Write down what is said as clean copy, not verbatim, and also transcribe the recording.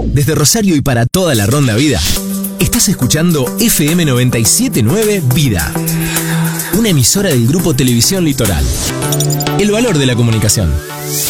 Desde Rosario y para toda la Ronda Vida, estás escuchando FM 97.9 Vida, una emisora del Grupo Televisión Litoral. El valor de la comunicación.